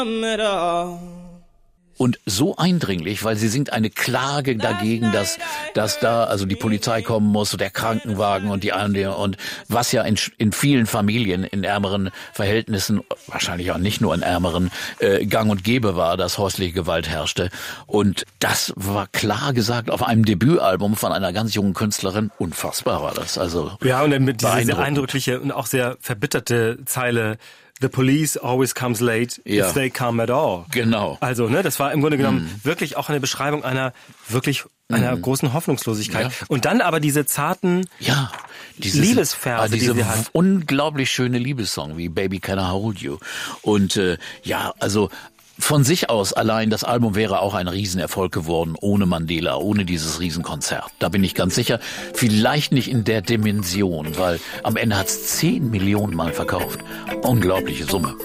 Und so eindringlich, weil sie singt eine Klage dagegen, dass da also die Polizei kommen muss, der Krankenwagen und und was ja in vielen Familien in ärmeren Verhältnissen, wahrscheinlich auch nicht nur in ärmeren, gang und gäbe war, dass häusliche Gewalt herrschte. Und das war klar gesagt auf einem Debütalbum von einer ganz jungen Künstlerin. Unfassbar war das. Also ja, und dann mit dieser sehr eindrückliche und auch sehr verbitterte Zeile: The police always comes late if they come at all. Genau. Also, ne, das war im Grunde genommen wirklich auch eine Beschreibung einer großen Hoffnungslosigkeit. Ja. Und dann aber diese zarten Liebesverse, diese die sie hat. Unglaublich schöne Liebessong wie Baby Can I Hold You. Und also von sich aus allein, das Album wäre auch ein Riesenerfolg geworden, ohne Mandela, ohne dieses Riesenkonzert. Da bin ich ganz sicher. Vielleicht nicht in der Dimension, weil am Ende hat's 10 Millionen Mal verkauft. Unglaubliche Summe.